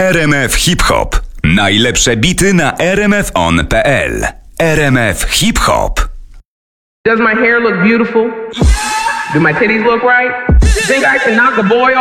RMF Hip Hop. Najlepsze bity na rmfon.pl. RMF Hip Hop. Does my hair look beautiful? Do my titties look right? Think I can knock a boy off?